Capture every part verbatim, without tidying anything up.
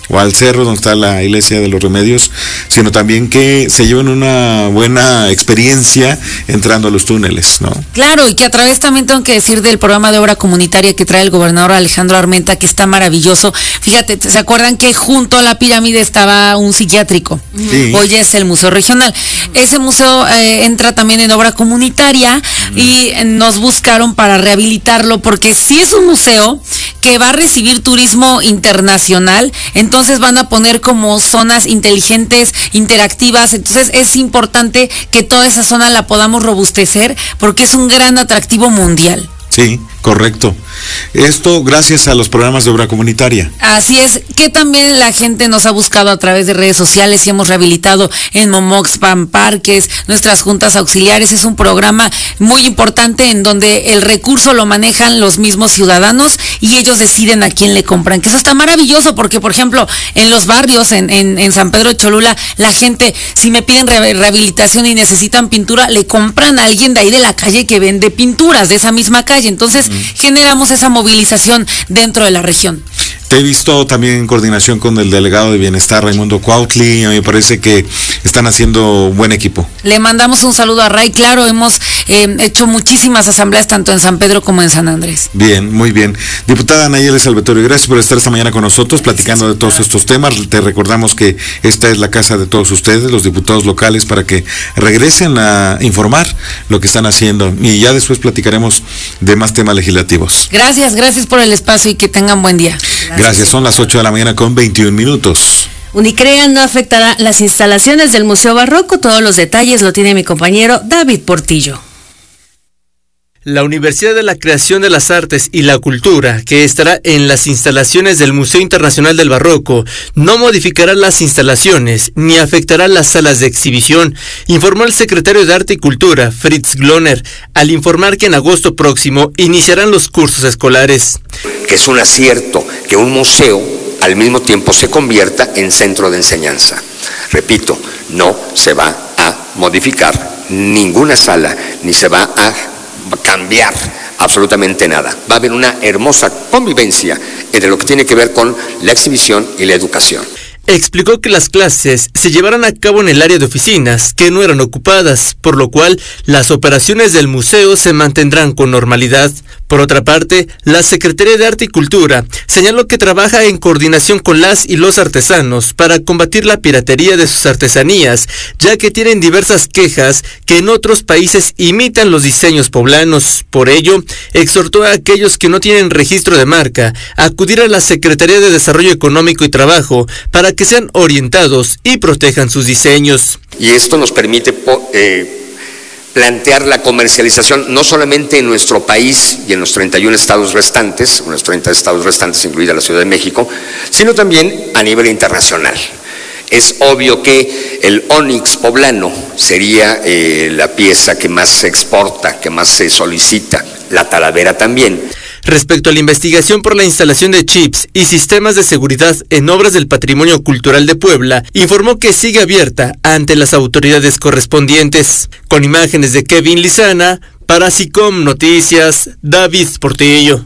o al cerro donde está la iglesia de los Remedios, sino también que se lleven una buena experiencia entrando a los túneles, ¿no? Claro, y que a través también tengo que decir del programa de obra comunitaria que trae el gobernador Alejandro Armenta, que está maravilloso. Fíjate, ¿se acuerdan que junto a la pirámide estaba un psiquiátrico? Sí. Hoy es el Museo Regional. Ese museo eh, entra también en obra comunitaria uh-huh. y nos buscaron para rehabilitarlo, porque sí es un museo que va a recibir turismo internacional, entonces van a poner como zonas inteligentes, interactivas, entonces es importante que toda esa zona la podamos robustecer porque es un gran atractivo mundial. Sí, correcto. Esto gracias a los programas de obra comunitaria. Así es, que también la gente nos ha buscado a través de redes sociales y hemos rehabilitado en Momoxpan parques, nuestras juntas auxiliares. Es un programa muy importante en donde el recurso lo manejan los mismos ciudadanos y ellos deciden a quién le compran, que eso está maravilloso porque, por ejemplo, en los barrios, en, en, en San Pedro de Cholula, la gente, si me piden re- rehabilitación y necesitan pintura, le compran a alguien de ahí de la calle que vende pinturas de esa misma calle. Entonces, mm. generamos esa movilización dentro de la región. Te he visto también en coordinación con el delegado de Bienestar, Raimundo Cuautli, a mí me parece que están haciendo buen equipo. Le mandamos un saludo a Ray, claro, hemos eh, hecho muchísimas asambleas tanto en San Pedro como en San Andrés. Bien, muy bien. Diputada Nayeli Salvatore, gracias por estar esta mañana con nosotros platicando de todos estos temas. Te recordamos que esta es la casa de todos ustedes, los diputados locales, para que regresen a informar lo que están haciendo y ya después platicaremos de más temas legislativos. Gracias, gracias por el espacio y que tengan buen día. Gracias. Gracias, son las ocho de la mañana con veintiún minutos. Unicrea no afectará las instalaciones del Museo Barroco. Todos los detalles lo tiene mi compañero David Portillo. La Universidad de la Creación de las Artes y la Cultura, que estará en las instalaciones del Museo Internacional del Barroco, no modificará las instalaciones ni afectará las salas de exhibición, informó el secretario de Arte y Cultura, Fritz Gloner, al informar que en agosto próximo iniciarán los cursos escolares. Que es un acierto que un museo al mismo tiempo se convierta en centro de enseñanza. Repito, no se va a modificar ninguna sala, ni se va a cambiar absolutamente nada. Va a haber una hermosa convivencia entre lo que tiene que ver con la exhibición y la educación. Explicó que las clases se llevarán a cabo en el área de oficinas, que no eran ocupadas, por lo cual las operaciones del museo se mantendrán con normalidad. Por otra parte, la Secretaría de Arte y Cultura señaló que trabaja en coordinación con las y los artesanos para combatir la piratería de sus artesanías, ya que tienen diversas quejas que en otros países imitan los diseños poblanos. Por ello, exhortó a aquellos que no tienen registro de marca a acudir a la Secretaría de Desarrollo Económico y Trabajo para que sean orientados y protejan sus diseños. Y esto nos permite eh, plantear la comercialización no solamente en nuestro país y en los treinta y uno estados restantes, los treinta estados restantes incluida la Ciudad de México, sino también a nivel internacional. Es obvio que el ónix poblano sería eh, la pieza que más se exporta, que más se solicita, la talavera también. Respecto a la investigación por la instalación de chips y sistemas de seguridad en obras del patrimonio cultural de Puebla, informó que sigue abierta ante las autoridades correspondientes. Con imágenes de Kevin Lizana, para SICOM Noticias, David Portillo.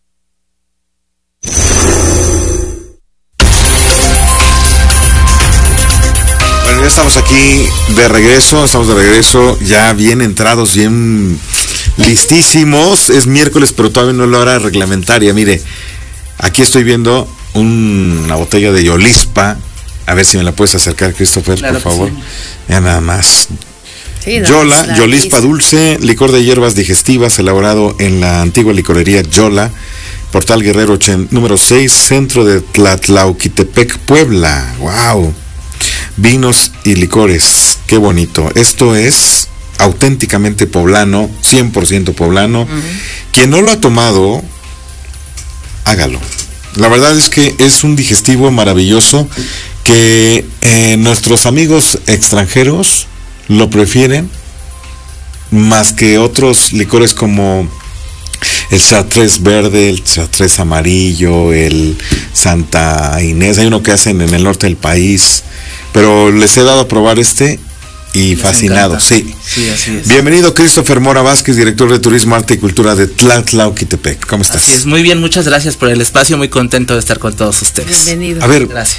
Bueno, ya estamos aquí de regreso, estamos de regreso, ya bien entrados, bien listísimos. Es miércoles, pero todavía no es la hora reglamentaria. Mire, aquí estoy viendo un, una botella de Yolispa. A ver si me la puedes acercar, Christopher, claro, por favor. Sí. Ya nada más. Sí, no, Yola, claro, Yolispa dulce, licor de hierbas digestivas, elaborado en la antigua licorería Yola, Portal Guerrero ocho, número seis, centro de Tlatlauquitepec, Puebla. ¡Wow! Vinos y licores, qué bonito. Esto es auténticamente poblano, cien por ciento poblano. Uh-huh. Quien no lo ha tomado, hágalo. La verdad es que es un digestivo maravilloso que eh, nuestros amigos extranjeros lo prefieren más que otros licores como el Chartres verde, el Chartres amarillo, el Santa Inés. Hay uno que hacen en el norte del país, pero les he dado a probar este y les fascinado, encanta. Sí. Sí, así es. Bienvenido Christopher Mora Vázquez, director de Turismo, Arte y Cultura de Tlatlauquitepec. ¿Cómo estás? Así es, muy bien, muchas gracias por el espacio, muy contento de estar con todos ustedes. Bienvenido. A ver, gracias.